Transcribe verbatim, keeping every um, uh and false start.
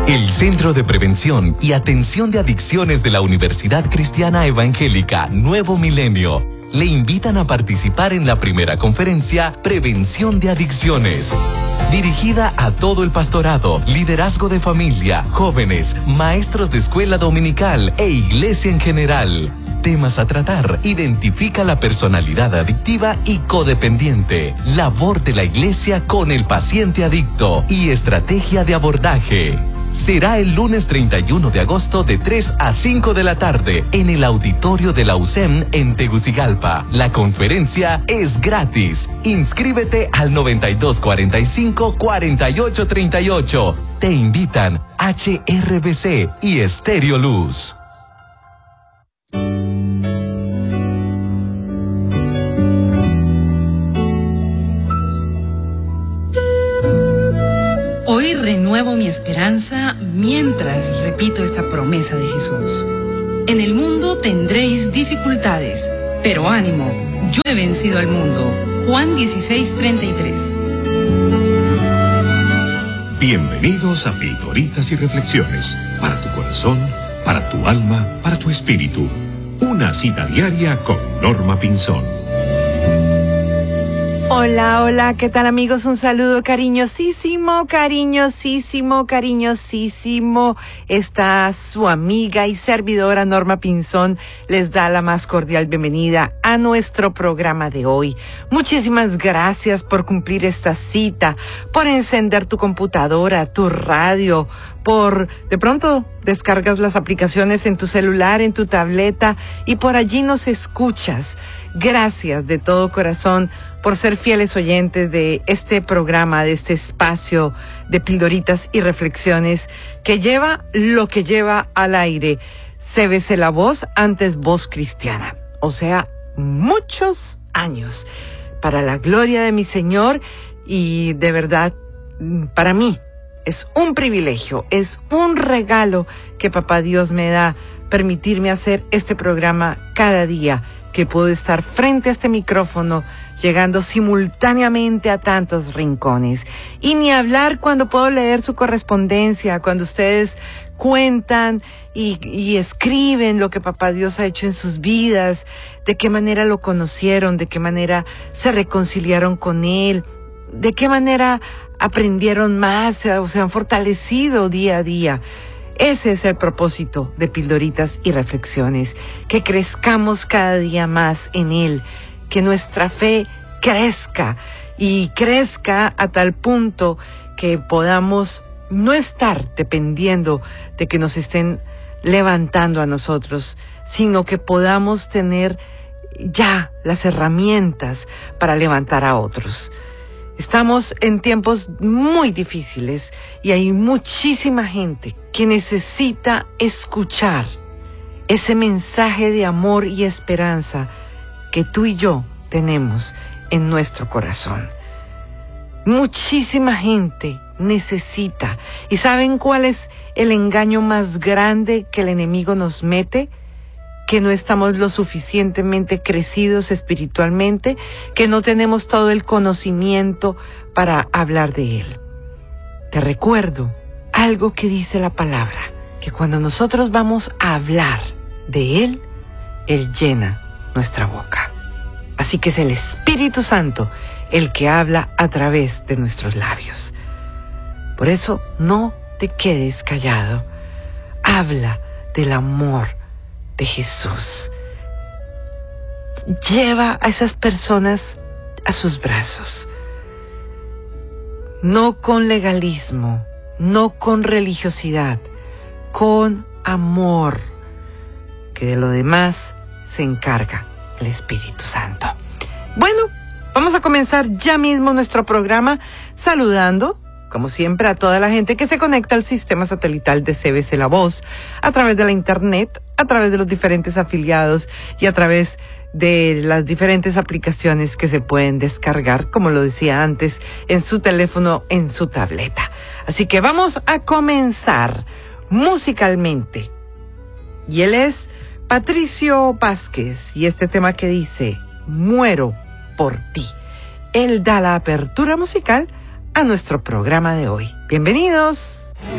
El Centro de Prevención y Atención de Adicciones de la Universidad Cristiana Evangélica Nuevo Milenio le invitan a participar en la primera conferencia Prevención de Adicciones, dirigida a todo el pastorado, liderazgo de familia, jóvenes, maestros de escuela dominical e iglesia en general. Temas a tratar: identifica la personalidad adictiva y codependiente, labor de la iglesia con el paciente adicto y estrategia de abordaje. Será el lunes treinta y uno de agosto de tres a cinco de la tarde en el auditorio de la U S E M en Tegucigalpa. La conferencia es gratis. Inscríbete al noventa y dos cuarenta y cinco cuarenta y ocho treinta y ocho. Te invitan H R B C y Estéreo Luz. Hoy renuevo mi esperanza mientras repito esta promesa de Jesús. En el mundo tendréis dificultades, pero ánimo, yo he vencido al mundo. Juan dieciséis treinta y tres. Bienvenidos a Pildoritas y Reflexiones, para tu corazón, para tu alma, para tu espíritu. Una cita diaria con Norma Pinzón. Hola, hola, ¿qué tal amigos? Un saludo cariñosísimo, cariñosísimo, cariñosísimo. Está su amiga y servidora Norma Pinzón. Les da la más cordial bienvenida a nuestro programa de hoy. Muchísimas gracias por cumplir esta cita, por encender tu computadora, tu radio, por de pronto descargas las aplicaciones en tu celular, en tu tableta y por allí nos escuchas. Gracias de todo corazón por ser fieles oyentes de este programa, de este espacio de Pildoritas y Reflexiones que lleva lo que lleva al aire. C B C La Voz, antes Voz Cristiana. O sea, muchos años para la gloria de mi Señor, y de verdad, para mí es un privilegio, es un regalo que Papá Dios me da, permitirme hacer este programa cada día, que puedo estar frente a este micrófono, llegando simultáneamente a tantos rincones. Y ni hablar cuando puedo leer su correspondencia, cuando ustedes cuentan y, y escriben lo que Papá Dios ha hecho en sus vidas, de qué manera lo conocieron, de qué manera se reconciliaron con Él, de qué manera aprendieron más o se han fortalecido día a día. Ese es el propósito de Pildoritas y Reflexiones, que crezcamos cada día más en Él, que nuestra fe crezca y crezca a tal punto que podamos no estar dependiendo de que nos estén levantando a nosotros, sino que podamos tener ya las herramientas para levantar a otros. Estamos en tiempos muy difíciles y hay muchísima gente que necesita escuchar ese mensaje de amor y esperanza que tú y yo tenemos en nuestro corazón. Muchísima gente necesita. ¿Y saben cuál es el engaño más grande que el enemigo nos mete? Que no estamos lo suficientemente crecidos espiritualmente, que no tenemos todo el conocimiento para hablar de Él. Te recuerdo algo que dice la palabra, que cuando nosotros vamos a hablar de Él, Él llena nuestra boca. Así que es el Espíritu Santo el que habla a través de nuestros labios. Por eso no te quedes callado. Habla del amor de Jesús. Lleva a esas personas a sus brazos. No con legalismo, no con religiosidad, con amor, que de lo demás se encarga el Espíritu Santo. Bueno, vamos a comenzar ya mismo nuestro programa saludando, como siempre, a toda la gente que se conecta al sistema satelital de C B C La Voz, a través de la internet, a través de los diferentes afiliados y a través de las diferentes aplicaciones que se pueden descargar, como lo decía antes, en su teléfono, en su tableta. Así que vamos a comenzar musicalmente. Y él es Patricio Vázquez, y este tema que dice, Muero por ti. Él da la apertura musical a nuestro programa de hoy. Bienvenidos.